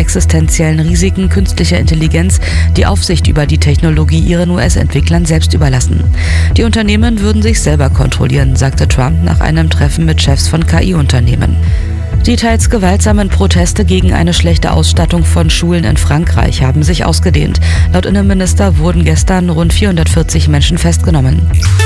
existenziellen Risiken künstlicher Intelligenz die Aufsicht über die Technologie ihren US-Entwicklern selbst überlassen. Die Unternehmen würden sich selber kontrollieren, sagte Trump nach einem Treffen mit Chefs von KI-Unternehmen. Die teils gewaltsamen Proteste gegen eine schlechte Ausstattung von Schulen in Frankreich haben sich ausgedehnt. Laut Innenminister wurden gestern rund 440 Menschen festgenommen.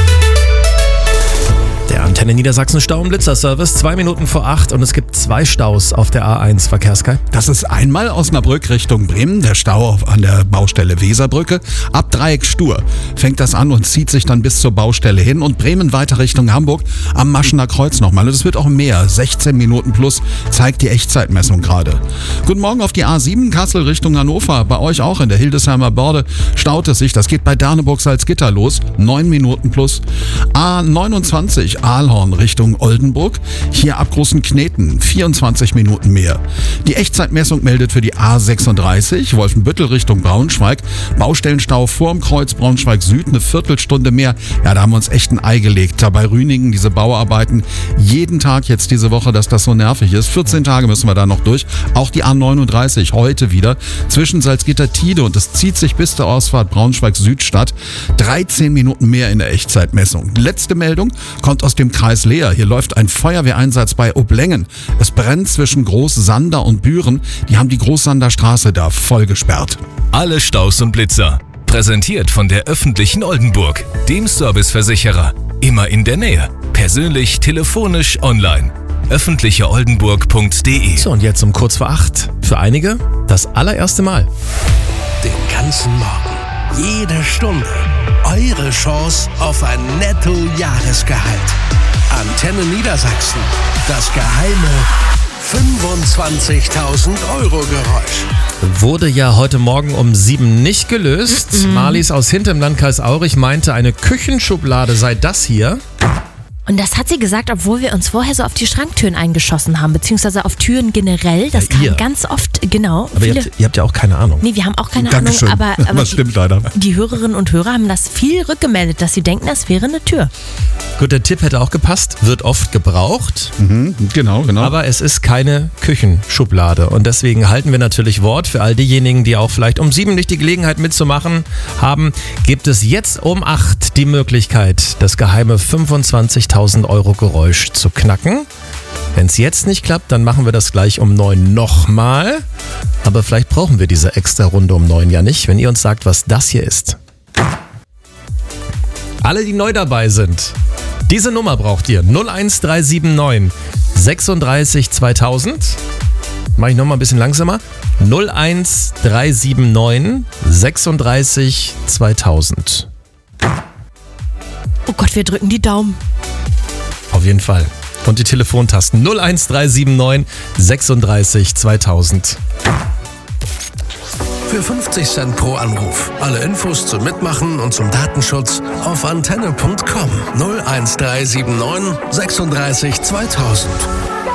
Der Antenne Niedersachsen Stau- und Blitzerservice, 2 Minuten vor 8 und es gibt 2 Staus auf der A1 Verkehrskai. Das ist einmal Osnabrück Richtung Bremen, der Stau an der Baustelle Weserbrücke. Ab Dreieck Stur fängt das an und zieht sich dann bis zur Baustelle hin und Bremen weiter Richtung Hamburg am Maschener Kreuz nochmal. Und es wird auch mehr, 16 Minuten plus, zeigt die Echtzeitmessung gerade. Guten Morgen auf die A7 Kassel Richtung Hannover. Bei euch auch in der Hildesheimer Börde staut es sich. Das geht bei Daneburg-Salzgitter los, 9 Minuten plus. A29 Aalhorn Richtung Oldenburg. Hier ab Großenkneten 24 Minuten mehr. Die Echtzeitmessung meldet für die A36 Wolfenbüttel Richtung Braunschweig. Baustellenstau vorm Kreuz Braunschweig Süd, eine Viertelstunde mehr. Ja, da haben wir uns echt ein Ei gelegt. Da bei Rünigen diese Bauarbeiten jeden Tag jetzt diese Woche, dass das so nervig ist. 14 Tage müssen wir da noch durch. Auch die A39 heute wieder zwischen Salzgitter-Tide und es zieht sich bis zur Ausfahrt Braunschweig-Südstadt. 13 Minuten mehr in der Echtzeitmessung. Letzte Meldung kommt aus dem Kreis Leer. Hier läuft ein Feuerwehreinsatz bei Oblängen. Es brennt zwischen Großsander und Büren. Die haben die Großsander Straße da voll gesperrt. Alle Staus und Blitzer. Präsentiert von der öffentlichen Oldenburg, dem Serviceversicherer. Immer in der Nähe. Persönlich, telefonisch, online. öffentlicheoldenburg.de. So, und jetzt um kurz vor 8. Für einige das allererste Mal. Den ganzen Morgen, jede Stunde. Eure Chance auf ein Netto-Jahresgehalt. Antenne Niedersachsen. Das geheime 25.000 Euro Geräusch. Wurde ja heute Morgen um 7 nicht gelöst. Marlies aus Hintem, Landkreis Aurich, meinte, eine Küchenschublade sei das hier. Und das hat sie gesagt, obwohl wir uns vorher so auf die Schranktüren eingeschossen haben, beziehungsweise auf Türen generell. Das kam ganz oft, genau. Aber ihr habt ja auch keine Ahnung. Nee, wir haben auch keine Dankeschön. Ahnung, aber das stimmt leider. Die Hörerinnen und Hörer haben das viel rückgemeldet, dass sie denken, das wäre eine Tür. Gut, der Tipp hätte auch gepasst, wird oft gebraucht. Genau. Aber es ist keine Küchenschublade und deswegen halten wir natürlich Wort für all diejenigen, die auch vielleicht um 7 nicht die Gelegenheit mitzumachen haben. Gibt es jetzt um 8 die Möglichkeit, das geheime 25.000 Euro Geräusch zu knacken. Wenn es jetzt nicht klappt, dann machen wir das gleich um 9 nochmal. Aber vielleicht brauchen wir diese extra Runde um 9 ja nicht, wenn ihr uns sagt, was das hier ist. Alle, die neu dabei sind, diese Nummer braucht ihr. 01379 36 2000. Mache ich nochmal ein bisschen langsamer. 01379 36 2000. Oh Gott, wir drücken die Daumen. Auf jeden Fall. Und die Telefontasten 01379 36 2000. Für 50 Cent pro Anruf. Alle Infos zum Mitmachen und zum Datenschutz auf antenne.com 01379 36 2000.